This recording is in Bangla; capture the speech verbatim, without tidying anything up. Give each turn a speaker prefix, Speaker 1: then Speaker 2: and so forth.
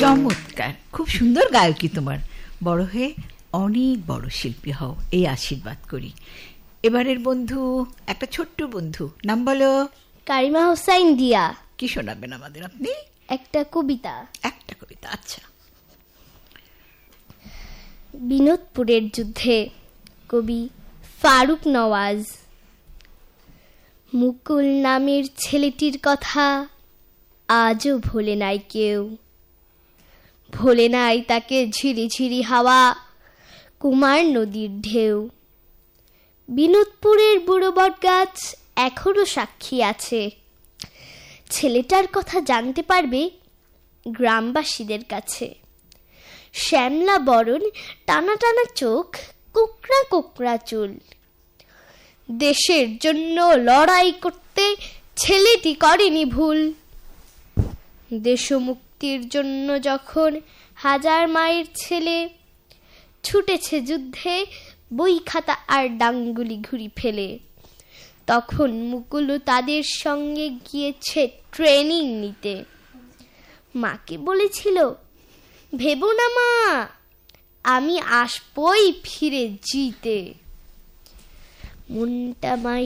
Speaker 1: চমৎকার, খুব সুন্দর গায়কী তোমার। বড় হয়ে অনেক বড় শিল্পী হও, এই আশীর্বাদ করি। এবারের বন্ধু একটা ছোট্ট বন্ধু, নাম বলো।
Speaker 2: কারিমা হোসাইন দিয়া।
Speaker 1: কি শোনাবেন আমাদের আপনি?
Speaker 2: একটা কবিতা।
Speaker 1: একটা কবিতা, আচ্ছা।
Speaker 2: বিনোদপুরের যুদ্ধে, কবি ফারুক নওয়াজ। মুকুল নামের ছেলেটির কথা আজও ভোলে নাই কেউ, ভোলে নাই তাকে ঝিরিঝিরি হাওয়া, কুমার নদীর ঢেউ। বিনোদপুরের বুড়ো বটগাছ এখনো সাক্ষী আছে, ছেলেটার কথা জানতে পারবে গ্রামবাসীদের কাছে। শ্যামলা বরণ, টানা টানা চোখ, কোকড়া কোকড়া চুল। দেশের জন্য লড়াই করতে ছেলেটি করেনি ভুল। দেশমুক্তির জন্য যখন হাজার মায়ের ছেলে ছুটেছে যুদ্ধে, বই খাতা আর ডাঙ্গুলি ঘুরি ফেলে, তখন মুকুলও তাদের সঙ্গে গিয়েছে ট্রেনিং নিতে। মাকে বলেছিল, ভেবো না মা, আমি আসবই ফিরে জিতে। মনটা মাই